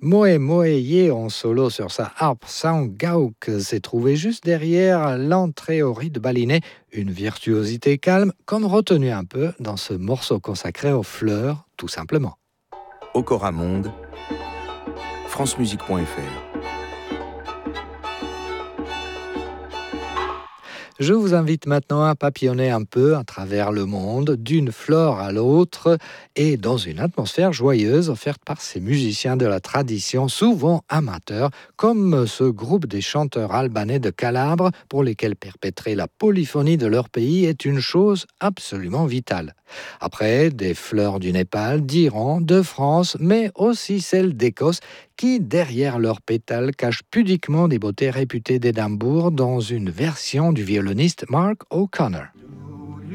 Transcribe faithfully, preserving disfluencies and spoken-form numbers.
Moe Moeye en solo sur sa harpe Soundgauk s'est trouvé juste derrière l'entrée au riz de Balinet, une virtuosité calme qu'on retenue un peu dans ce morceau consacré aux fleurs, tout simplement. Okora Monde, francemusique point f r. Je vous invite maintenant à papillonner un peu à travers le monde, d'une flore à l'autre, et dans une atmosphère joyeuse offerte par ces musiciens de la tradition, souvent amateurs, comme ce groupe des chanteurs albanais de Calabre, pour lesquels perpétrer la polyphonie de leur pays est une chose absolument vitale. Après, des fleurs du Népal, d'Iran, de France, mais aussi celles d'Écosse, qui, derrière leurs pétales, cachent pudiquement des beautés réputées d'Édimbourg dans une version du violoniste Mark O'Connor.